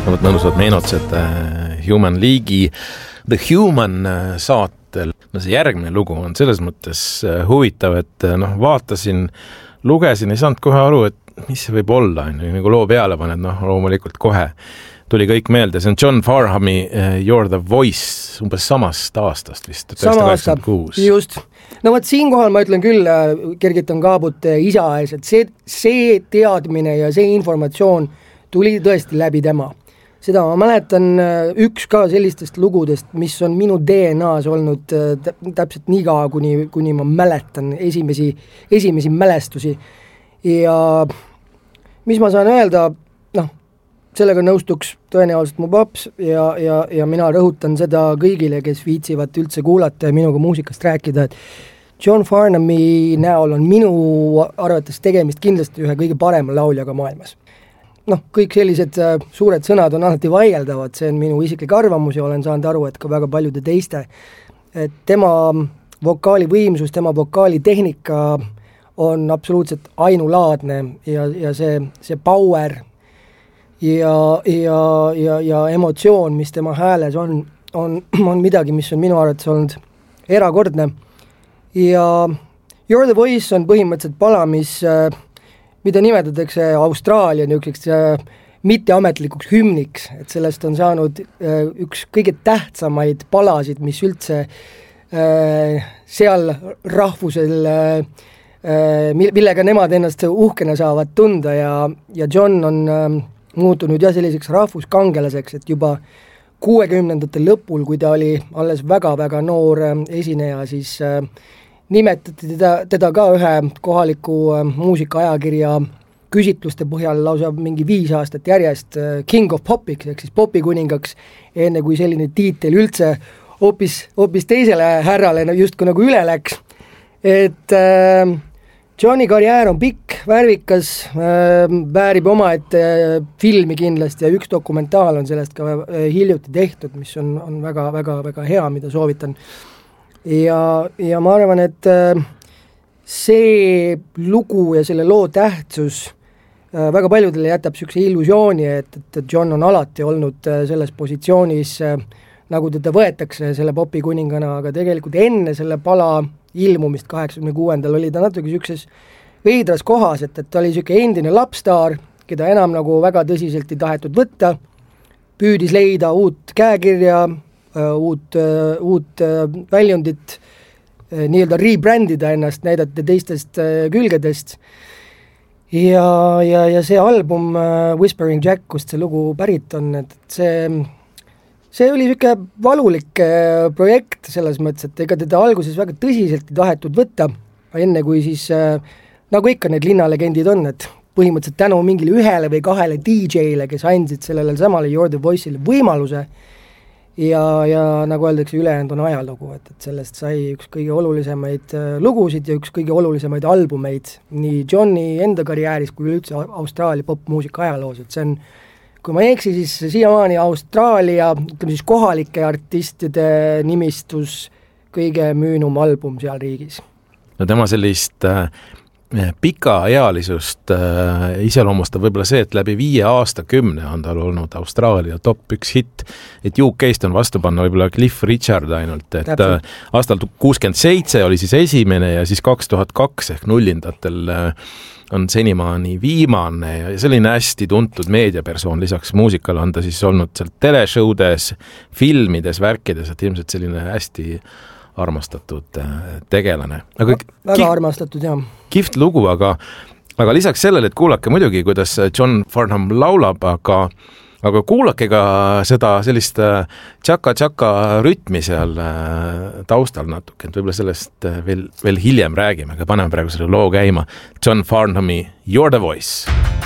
Võt mõnusad meenutused Human League'i The Human saatel. No see järgmine lugu on selles mõttes huvitav, et vaatasin, lugesin, ei saanud kohe aru, et mis see võib olla, nagu loo peale paned, loomulikult kohe tuli kõik meelde. See on John Farnhami You're the Voice, umbes samast aastast vist, 1986. Just. No võt siinkohal ma ütlen küll, kergitan kaabut isa ees, et see teadmine ja see informatsioon tuli tõesti läbi tema. Seda ma mäletan üks ka sellistest lugudest, mis on minu DNA-s olnud täpselt nii kaua, kuni ma mäletan esimesi mälestusi. Ja mis ma saan öelda, sellega nõustuks tõenäoliselt mu paps ja mina rõhutan seda kõigile, kes viitsivad üldse kuulata ja minuga muusikast rääkida, et John Farnhami näol on minu arvates tegemist kindlasti ühe kõige parema lauljaga maailmas. Kõik sellised suured sõnad on alati vaieldavad, see on minu isiklik arvamus ja olen saanud aru, et ka väga paljude teiste. Et tema vokaali võimsus, tema vokaali tehnika on absoluutselt ainulaadne ja see power ja emotsioon, mis tema hääles on midagi, mis on minu arvates olnud erakordne. Ja You're the Voice on põhimõtteliselt pala, mida nimetatakse Austraalia niisuguseks mitteametlikuks hümniks, et sellest on saanud üks kõige tähtsamaid palasid, mis üldse seal rahvusel, millega nemad ennast uhkena saavad tunda ja John on muutunud selliseks rahvuskangelaseks, et juba 60ndate lõpul, kui ta oli alles väga-väga noor esineja, siis nimetati teda ka ühe kohaliku muusikaajakirja küsitluste põhjal lausa mingi 5 aastat järjest King of Popiks, ehk siis popikuningaks, enne kui selline tiitel üldse hoopis teisele härrale justkui nagu üle läks. Et Johni karjäär on pikk, värvikas, väärib omaette filmi kindlasti ja üks dokumentaal on sellest ka hiljuti tehtud, mis on väga hea, mida soovitan. Ja ma arvan, et see lugu ja selle loo tähtsus väga paljudele jätab sükse illusiooni, et John on alati olnud selles positsioonis, nagu teda võetakse selle popi kuningana, aga tegelikult enne selle pala ilmumist 86. oli ta natuke sükses veidras kohas, et ta oli süke endine lapstaar, keda enam nagu väga tõsiselt ei tahetud võtta, püüdis leida uut käekirja, uut väljundit, nii-öelda rebrandida ennast, näidata teistest külgedest. Ja see album Whispering Jack, kust see lugu pärit on, et see oli niisugune valulik projekt selles mõttes, et ega teda alguses väga tõsiselt ei tahetud võtta, enne kui siis, nagu ikka need linnalegendid on, et põhimõtteliselt tänu mingile 1 või 2 DJ-le, kes andsid sellele samale You're the Voice'ile võimaluse, ja nagu öeldakse, ülejäänud on ajalugu, et sellest sai üks kõige olulisemaid lugusid ja üks kõige olulisemaid albumeid nii Johni enda karjääris kui üldse Austraalia popmuusika ajaloos, et see on, kui ma ei eksi, siis siiamaani Austraalia, ütleme siis kohalike artistide nimistus kõige müünum album seal riigis. No tema sellist pikaealisust iseloomustab võib-olla see, et läbi 5 aastakümne on tal olnud Austraalia top 1 hitt, et UK-st on vastu panna võib-olla Cliff Richard ainult, et aastal 67 oli siis esimene ja siis 2002 ehk nullindatel on senimaani viimane ja selline hästi tuntud meediapersoon, lisaks muusikale on ta siis olnud seal teleshowdes, filmides, värkides, et ilmselt selline hästi armastatud tegelane. Väga armastatud, jah. Kihvt lugu, aga lisaks sellele, et kuulake muidugi, kuidas John Farnham laulab, aga kuulake ka seda sellist tšaka-tšaka rütmi seal taustal natuke, et võib-olla sellest veel hiljem räägime, aga paneme praegu selle loo käima. John Farnhami You're the Voice.